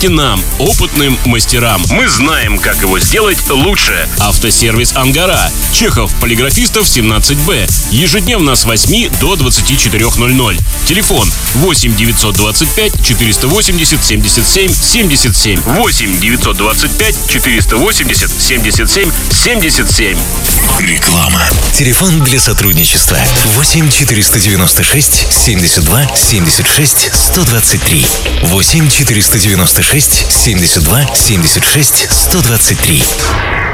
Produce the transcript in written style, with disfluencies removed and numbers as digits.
нам, опытным мастерам. Мы знаем, как его сделать лучше. Автосервис «Ангара». Чехов, Полиграфистов, 17Б. Ежедневно с 8 до 24:00. Телефон 8 925 480 77 77. 8 925 480 77 77. Реклама. Телефон для сотрудничества 8 496 72 76 123. 8 496 72 76 123.